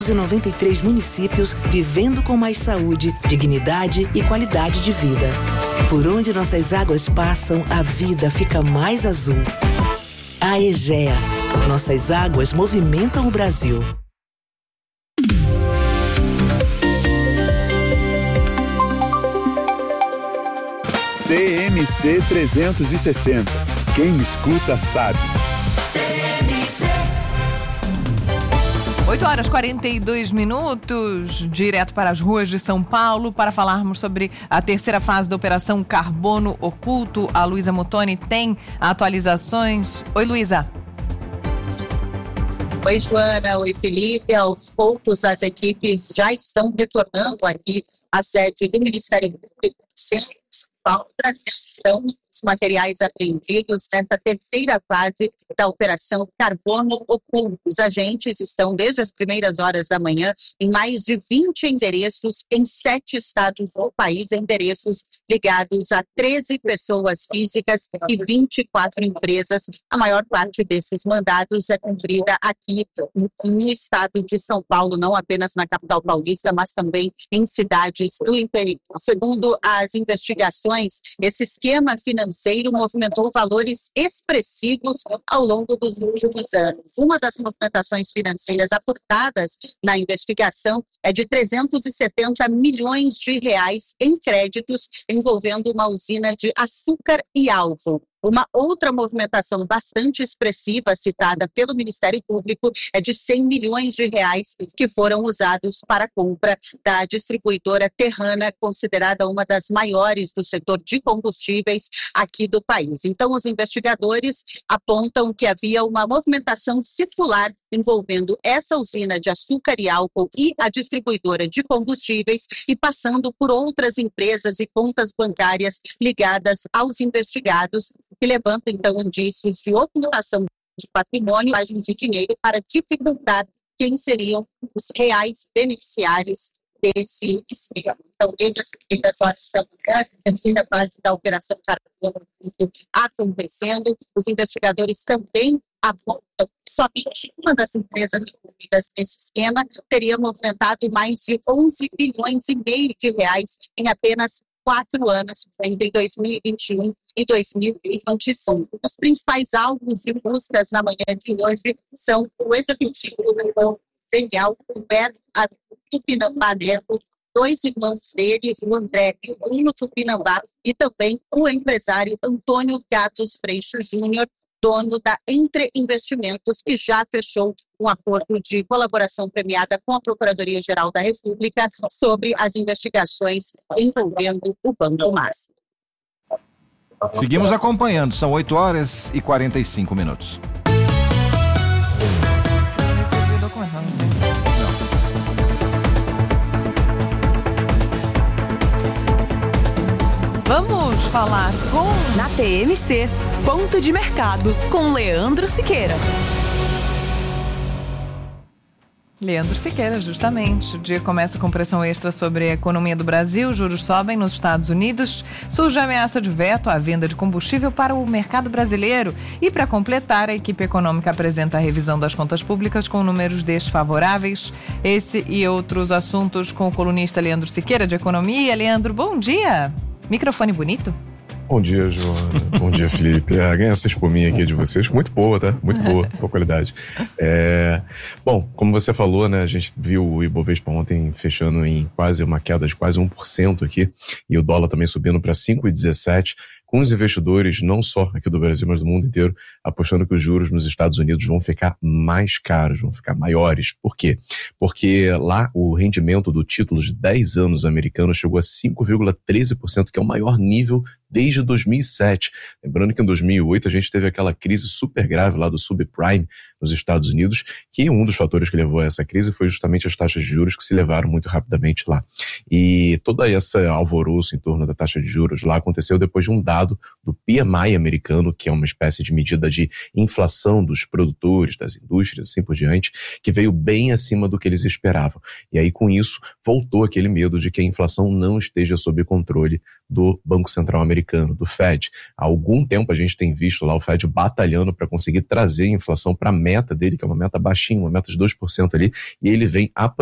93 municípios vivendo com mais saúde, dignidade e qualidade de vida. Por onde nossas águas passam, a vida fica mais azul. A Egea. Nossas águas movimentam o Brasil. TMC 360. Quem escuta sabe. 8h42, direto para as ruas de São Paulo, para falarmos sobre a terceira fase da Operação Carbono Oculto. A Luísa Muttoni tem atualizações. Oi, Luísa. Oi, Joana. Oi, Felipe. Aos poucos, as equipes já estão retornando aqui à sede do Ministério Público do Centro de São Paulo, trazendo os materiais apreendidos nessa terceira fase da Operação Carbono Oculto. Os agentes estão desde as primeiras horas da manhã em mais de 20 endereços em 7 estados do país, endereços ligados a 13 pessoas físicas e 24 empresas. A maior parte desses mandados é cumprida aqui no estado de São Paulo, não apenas na capital paulista, mas também em cidades do interior. Segundo as investigações, esse esquema financeiro movimentou valores expressivos ao longo dos últimos anos. Uma das movimentações financeiras aportadas na investigação é de 370 milhões de reais em créditos envolvendo uma usina de açúcar e álcool. Uma outra movimentação bastante expressiva citada pelo Ministério Público é de 100 milhões de reais que foram usados para a compra da distribuidora Terrana, considerada uma das maiores do setor de combustíveis aqui do país. Então, os investigadores apontam que havia uma movimentação circular envolvendo essa usina de açúcar e álcool e a distribuidora de combustíveis e passando por outras empresas e contas bancárias ligadas aos investigados, que levantam, então, indícios de ocultação de patrimônio e de dinheiro para dificultar quem seriam os reais beneficiários desse esquema. Então, desde as primeiras horas da manhã, a terceira fase da Operação Carbono acontecendo, os investigadores também apontam que somente uma das empresas envolvidas nesse esquema teria movimentado mais de 11 bilhões e meio de reais em apenas 4 anos, entre 2021 e 2025. Os principais alvos de buscas na manhã de hoje são o executivo do Banco Central, Roberto Tupinambá Neto, 2 irmãos dele, o André e o Bruno Tupinambá, e também o empresário Antônio Gatos Freixo Júnior, dono da Entre Investimentos, que já fechou um acordo de colaboração premiada com a Procuradoria-Geral da República sobre as investigações envolvendo o Banco Master. Seguimos acompanhando, são 8h45. Vamos falar na TMC, Ponto de Mercado, com Leandro Siqueira. Leandro Siqueira, justamente. O dia começa com pressão extra sobre a economia do Brasil, juros sobem nos Estados Unidos, surge a ameaça de veto à venda de combustível para o mercado brasileiro. E, para completar, a equipe econômica apresenta a revisão das contas públicas com números desfavoráveis. Esse e outros assuntos com o colunista Leandro Siqueira, de Economia. Leandro, bom dia! Microfone bonito? Bom dia, Joana. Bom dia, Felipe. Ganha essa espuminha aqui de vocês. Muito boa, tá? Muito boa. Boa qualidade. Bom, como você falou, né? A gente viu o Ibovespa ontem fechando em quase uma queda de quase 1% aqui. E o dólar também subindo para 5,17%. Com os investidores, não só aqui do Brasil, mas do mundo inteiro, apostando que os juros nos Estados Unidos vão ficar mais caros, vão ficar maiores. Por quê? Porque lá o rendimento do título de 10 anos americano chegou a 5,13%, que é o maior nível desde 2007. Lembrando que em 2008 a gente teve aquela crise super grave lá do subprime nos Estados Unidos, que um dos fatores que levou a essa crise foi justamente as taxas de juros que se levaram muito rapidamente lá. E toda essa alvoroço em torno da taxa de juros lá aconteceu depois de um dado do PMI americano, que é uma espécie de medida de inflação dos produtores, das indústrias, assim por diante, que veio bem acima do que eles esperavam. E aí, com isso, voltou aquele medo de que a inflação não esteja sob controle do Banco Central americano, do Fed. Há algum tempo a gente tem visto lá o Fed batalhando para conseguir trazer a inflação para a meta dele, que é uma meta baixinha, uma meta de 2% ali, e ele vem